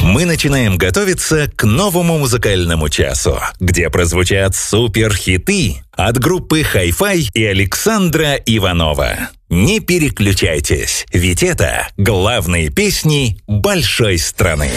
Мы начинаем готовиться к новому музыкальному часу, где прозвучат суперхиты от группы Hi-Fi и Александра Иванова. Не переключайтесь, ведь это главные песни большой страны.